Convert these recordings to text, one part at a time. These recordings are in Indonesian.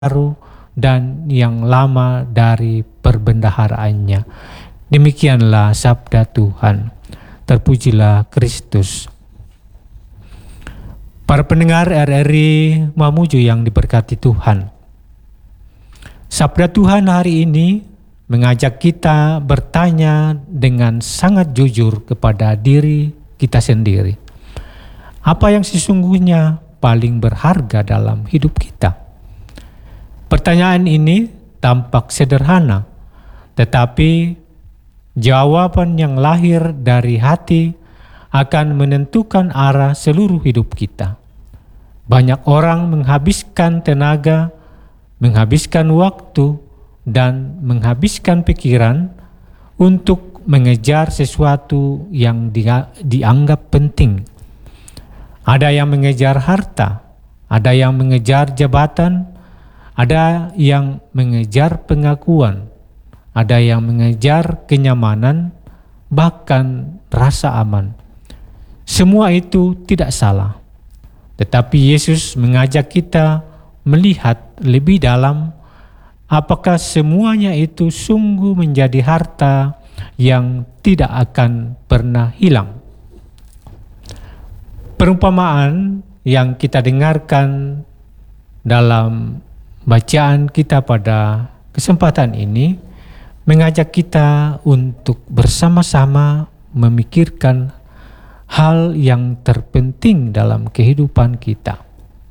baru dan yang lama dari perbendaharaannya. Demikianlah sabda Tuhan. Terpujilah Kristus. Para pendengar RRI Mamuju yang diberkati Tuhan. Sabda Tuhan hari ini mengajak kita bertanya dengan sangat jujur kepada diri kita sendiri. Apa yang sesungguhnya paling berharga dalam hidup kita? Pertanyaan ini tampak sederhana, tetapi jawaban yang lahir dari hati akan menentukan arah seluruh hidup kita. Banyak orang menghabiskan tenaga, menghabiskan waktu, dan menghabiskan pikiran untuk mengejar sesuatu yang dianggap penting. Ada yang mengejar harta, ada yang mengejar jabatan, ada yang mengejar pengakuan, ada yang mengejar kenyamanan, bahkan rasa aman. Semua itu tidak salah. Tetapi Yesus mengajak kita melihat lebih dalam apakah semuanya itu sungguh menjadi harta yang tidak akan pernah hilang. Perumpamaan yang kita dengarkan dalam bacaan kita pada kesempatan ini mengajak kita untuk bersama-sama memikirkan hal yang terpenting dalam kehidupan kita.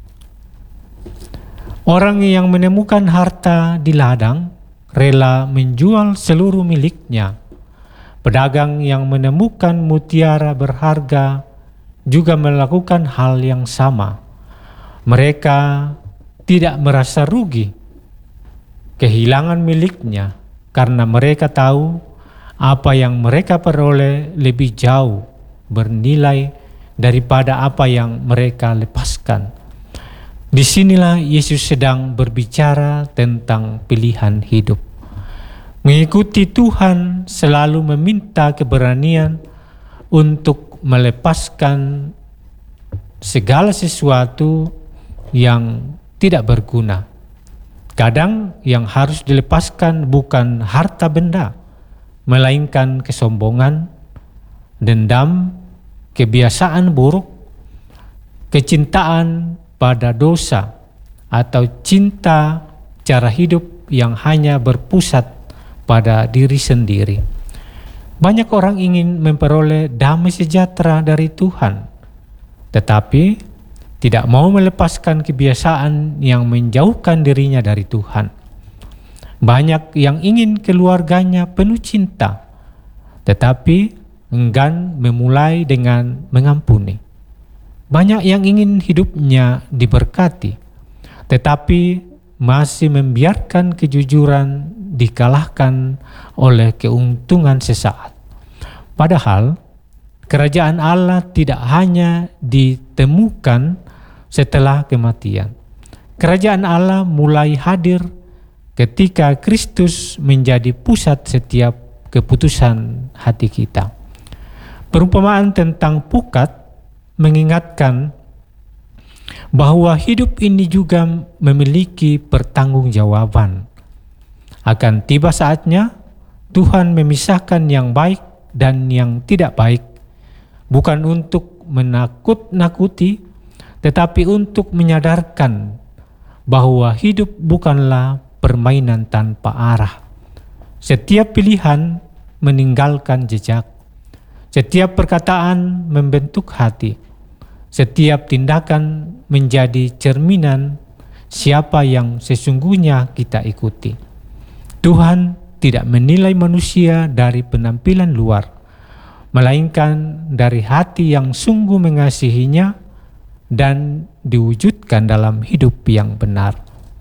Orang yang menemukan harta di ladang rela menjual seluruh miliknya. Pedagang yang menemukan mutiara berharga juga melakukan hal yang sama. Mereka tidak merasa rugi kehilangan miliknya karena mereka tahu apa yang mereka peroleh lebih jauh bernilai daripada apa yang mereka lepaskan. Disinilah Yesus sedang berbicara tentang pilihan hidup. Mengikuti Tuhan selalu meminta keberanian untuk melepaskan segala sesuatu yang tidak berguna. Kadang yang harus dilepaskan bukan harta benda, melainkan kesombongan, dendam, kebiasaan buruk, kecintaan pada dosa, atau cinta cara hidup yang hanya berpusat pada diri sendiri. Banyak orang ingin memperoleh damai sejahtera dari Tuhan, tetapi tidak mau melepaskan kebiasaan yang menjauhkan dirinya dari Tuhan. Banyak yang ingin keluarganya penuh cinta, tetapi enggan memulai dengan mengampuni. Banyak yang ingin hidupnya diberkati, tetapi masih membiarkan kejujuran dikalahkan oleh keuntungan sesaat. Padahal kerajaan Allah tidak hanya ditemukan setelah kematian. Kerajaan Allah mulai hadir ketika Kristus menjadi pusat setiap keputusan hati kita. Perumpamaan tentang pukat mengingatkan bahwa hidup ini juga memiliki pertanggungjawaban. Akan tiba saatnya Tuhan memisahkan yang baik dan yang tidak baik, bukan untuk menakut-nakuti, tetapi untuk menyadarkan bahwa hidup bukanlah permainan tanpa arah. Setiap pilihan meninggalkan jejak, setiap perkataan membentuk hati, setiap tindakan menjadi cerminan siapa yang sesungguhnya kita ikuti. Tuhan tidak menilai manusia dari penampilan luar, melainkan dari hati yang sungguh mengasihinya dan diwujudkan dalam hidup yang benar.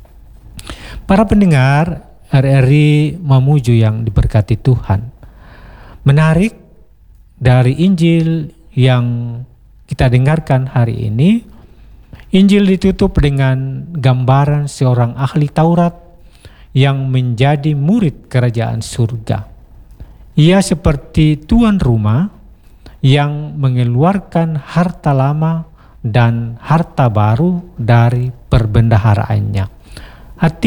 Para pendengar RRI Mamuju yang diberkati Tuhan, menarik dari Injil yang kita dengarkan hari ini, Injil ditutup dengan gambaran seorang ahli Taurat yang menjadi murid kerajaan surga. Ia seperti tuan rumah yang mengeluarkan harta lama dan harta baru dari perbendaharaannya. Hati